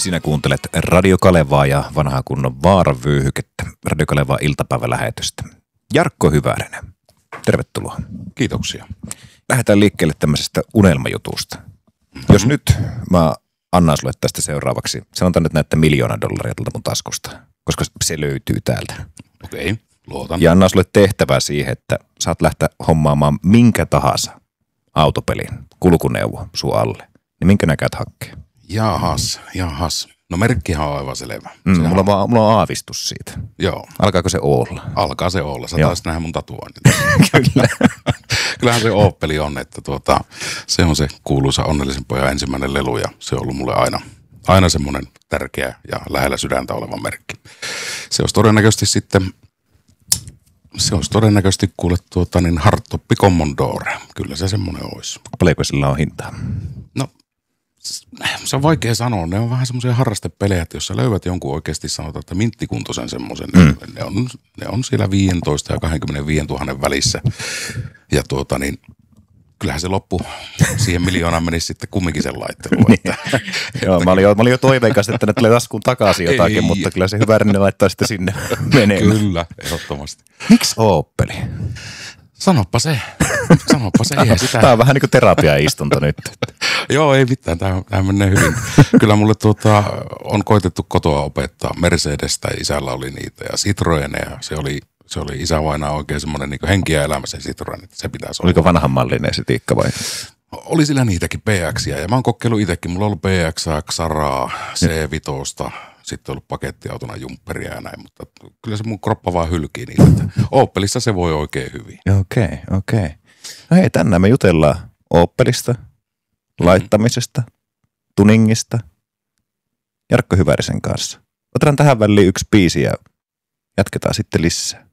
Sinä kuuntelet Radio Kalevaa ja vanhaa kunnon vaaravyyhykettä, Radio Kalevaa iltapäivälähetystä. Jarkko Hyvärinen, tervetuloa. Kiitoksia. Lähdetään liikkeelle tämmöisestä unelmajutusta. Jos nyt mä annan sulle tästä seuraavaksi, sanotaan nyt näitä $1 000 000 tältä mun taskusta, koska se löytyy täältä. Okei, luotan. Ja annan sulle tehtävää siihen, että saat lähteä hommaamaan minkä tahansa autopelin kulkuneuvo sun alle. Niin minkä nää käyt hakkeen? Jahas. No merkkihan on aivan selvä. Mulla on aavistus siitä. Joo. Alkaako se olla? Alkaa se olla. Sä Joo. taisit nähdä mun tatuoinnin. Kyllä. Kyllähän se Opeli on, että se on se kuuluisa onnellisen pojan ensimmäinen lelu ja se on ollut mulle aina semmoinen tärkeä ja lähellä sydäntä oleva merkki. Se olisi todennäköisesti kuule hardtoppi Commodore. Kyllä se semmoinen olisi. Paljonko sillä on hintaa? No, se on vaikea sanoa. Ne on vähän semmoisia harrastepelejä, että jos sä löydät jonkun oikeasti sanotaan, että minttikuntoisen semmoisen, ne on siellä 15 ja 25 000 välissä. Ja kyllähän se loppu siihen 1 000 000 menisi sitten kumminkin sen laitteluun. Joo, mä olin jo toiveikas, että ne tulee taskuun takaisin jotakin, mutta kyllä se Hyvärinen laittaa sitten sinne menemään. Kyllä, ehdottomasti. Miksi Opeli? Sanoppa se, eihän sitä. Tämä on vähän niin kuin terapiaistunto nyt. Joo, ei mitään, tämä menee hyvin. Kyllä mulle on koitettu kotoa opettaa Mercedestä, isällä oli niitä ja Citroeneja. Se oli isävainaa oikein semmoinen niin henki ja elämä se Citroen, että se pitäisi olla. Oliko vanhanmallinen se tiikka vai? Oli sillä niitäkin PX:iä ja mä oon kokeillut itsekin. Mulla on ollut PX:ää, Xaraa, C5, sitten on ollut pakettiautona Jumperia ja näin, mutta kyllä se mun kroppa vaan hylkii niitä. Opelissa se voi oikein hyvin. Okei. No hei, tänään me jutellaan Opelista, laittamisesta, tuningista, Jarkko Hyvärisen kanssa. Otetaan tähän väliin yksi biisi ja jatketaan sitten lisää.